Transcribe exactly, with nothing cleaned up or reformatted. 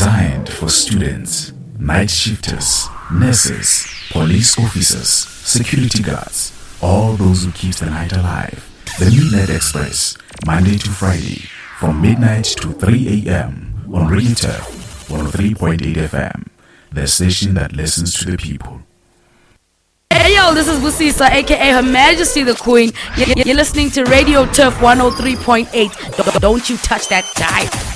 designed for students, night shifters, nurses, police officers, security guards, all those who keep the night alive. The Midnight Express, Monday to Friday, from midnight to three a.m. on Radio Turf one oh three point eight F M, the station that listens to the people. Hey yo, this is Busisa, aka Her Majesty the Queen. You're listening to Radio Turf one oh three point eight. Don't you touch that dial.